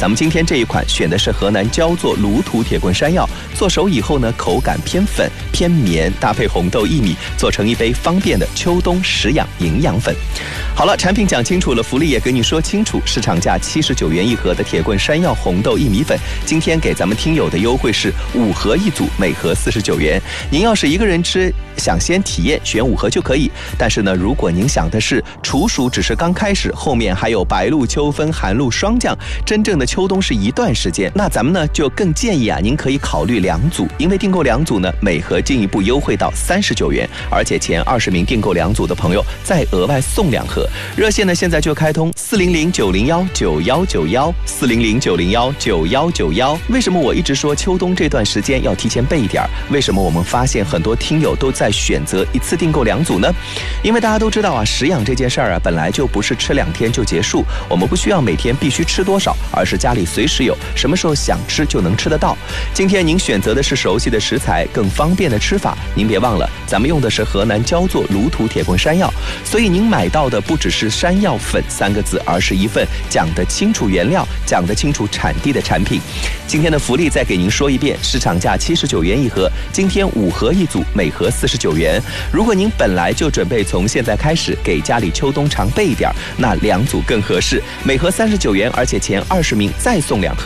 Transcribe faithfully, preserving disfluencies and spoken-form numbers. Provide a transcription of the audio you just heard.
咱们今天这一款选的是河南焦作卤土铁棍山药，做熟以后呢，口感偏粉偏绵，搭配红豆薏米，做成一杯方便的秋冬食养营养粉。好了，产品讲清楚了，福利也跟你说清楚，市场价七十九元一盒的铁棍山药红豆薏米粉，今天给咱们听友的优惠是五盒一组，每盒四十九元。您要是一个人吃，想先体验，选五盒就可以。但是呢，如果您想的是处暑只是刚开始，后面还有白露、秋分、寒露霜降，真正的秋冬是一段时间，那咱们呢就更建议啊，您可以考虑两组，因为订购两组呢，每盒进一步优惠到三十九元，而且前二十名订购两组的朋友再额外送两盒。热线呢现在就开通四零零九零幺九幺九幺四零零九零幺九幺九幺。为什么我一直说秋冬这段时间要提前备一点？为什么我们发现很多听友都在选择一次订购两组呢？因为大家都知道啊，食养这件事儿啊，本来就不是吃两天就结束，我们不需要每天必须吃多少，而是家里随时有，什么时候想吃就能吃得到。今天您选择的是熟悉的食材，更方便的吃法，您别忘了，咱们用的是河南焦作卤土铁棍山药，所以您买到的不只是山药粉三个字，而是一份讲得清楚原料、讲得清楚产地的产品。今天的福利再给您说一遍，市场价七十九元一盒，今天五盒一组，每盒四十九元。如果您本来就准备从现在开始给家里秋冬常备一点，那两组更合适，每盒三十九元，而且前二十名再送两盒。